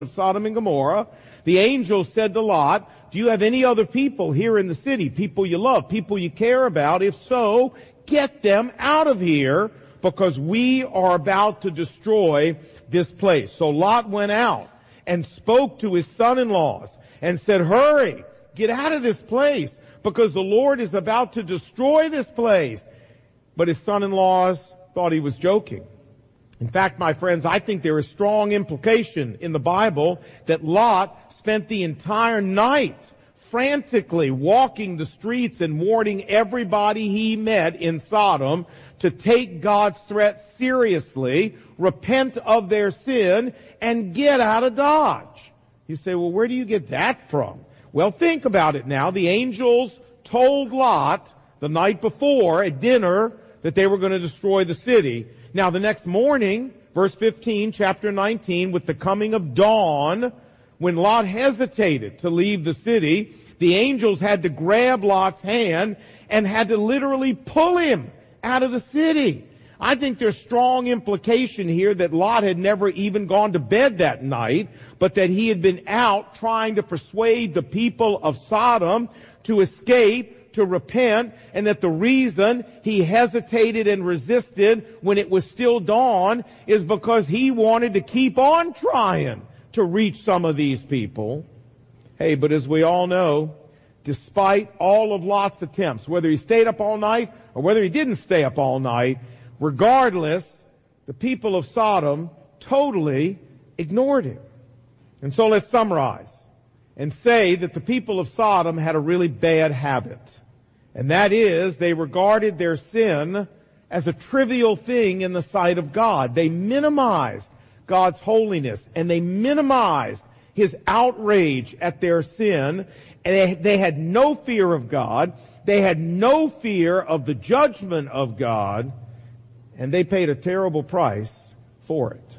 of Sodom and Gomorrah, the angel said to Lot, do you have any other people here in the city, people you love, people you care about? If so, get them out of here, because we are about to destroy this place. So Lot went out and spoke to his son-in-laws and said, hurry, get out of this place, because the Lord is about to destroy this place. But his son-in-laws thought he was joking. In fact, my friends, I think there is strong implication in the Bible that Lot spent the entire night frantically walking the streets and warning everybody he met in Sodom to take God's threat seriously, repent of their sin, and get out of Dodge. You say, well, where do you get that from? Well, think about it now. The angels told Lot the night before at dinner that they were going to destroy the city. Now, the next morning, verse 15, chapter 19, with the coming of dawn, when Lot hesitated to leave the city, the angels had to grab Lot's hand and had to literally pull him out of the city. I think there's strong implication here that Lot had never even gone to bed that night, but that he had been out trying to persuade the people of Sodom to escape, to repent, and that the reason he hesitated and resisted when it was still dawn is because he wanted to keep on trying to reach some of these people. Hey, but as we all know, despite all of Lot's attempts, whether he stayed up all night or whether he didn't stay up all night, regardless, the people of Sodom totally ignored him. And so let's summarize and say that the people of Sodom had a really bad habit. And that is, they regarded their sin as a trivial thing in the sight of God. They minimized God's holiness, and they minimized His outrage at their sin. And they had no fear of God. They had no fear of the judgment of God. And they paid a terrible price for it.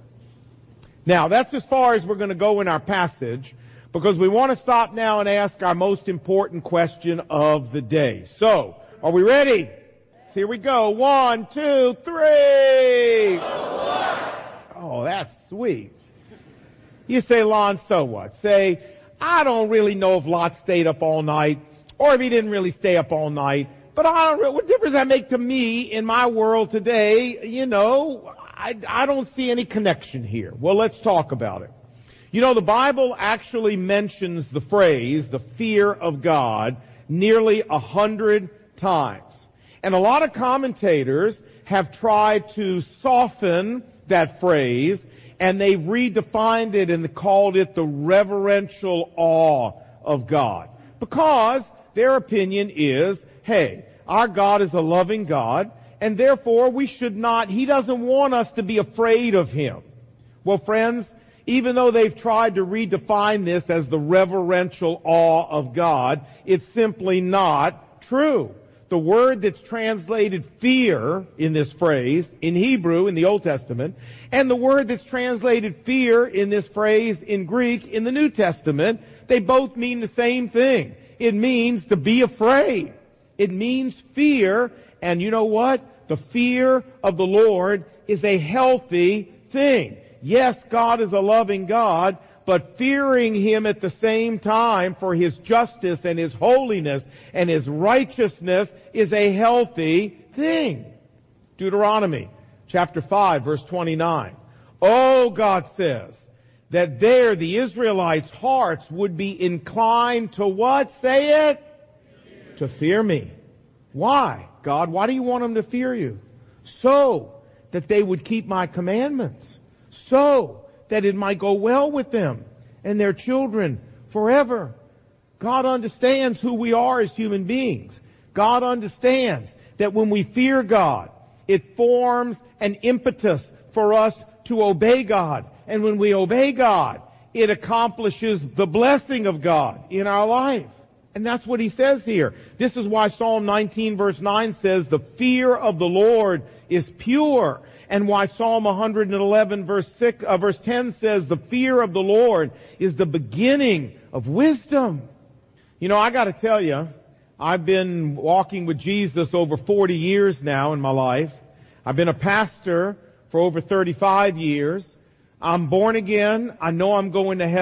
Now, that's as far as we're going to go in our passage, because we want to stop now and ask our most important question of the day. So, are we ready? Here we go. 1, 2, 3. Oh, that's sweet. You say, Lon, so what? Say, I don't really know if Lot stayed up all night, or if he didn't really stay up all night, but what difference does that make to me in my world today? You know, I don't see any connection here. Well, let's talk about it. You know, the Bible actually mentions the phrase, the fear of God, nearly 100 times. And a lot of commentators have tried to soften that phrase, and they've redefined it and called it the reverential awe of God. Because their opinion is, hey, our God is a loving God, and therefore He doesn't want us to be afraid of Him. Well, friends, even though they've tried to redefine this as the reverential awe of God, it's simply not true. The word that's translated fear in this phrase, in Hebrew, in the Old Testament, and the word that's translated fear in this phrase in Greek in the New Testament, they both mean the same thing. It means to be afraid. It means fear, and you know what? The fear of the Lord is a healthy thing. Yes, God is a loving God, but fearing Him at the same time for His justice and His holiness and His righteousness is a healthy thing. Deuteronomy chapter 5, verse 29. Oh, God says that there the Israelites' hearts would be inclined to what? Say it? To fear me. Why? God, why do you want them to fear you? So that they would keep my commandments. So that it might go well with them and their children forever. God understands who we are as human beings. God understands that when we fear God, it forms an impetus for us to obey God. And when we obey God, it accomplishes the blessing of God in our life. And that's what He says here. This is why Psalm 19 verse 9 says, the fear of the Lord is pure. And why Psalm 111 verse 10 says, the fear of the Lord is the beginning of wisdom. You know, I gotta tell you, I've been walking with Jesus over 40 years now in my life. I've been a pastor for over 35 years. I'm born again. I know I'm going to heaven.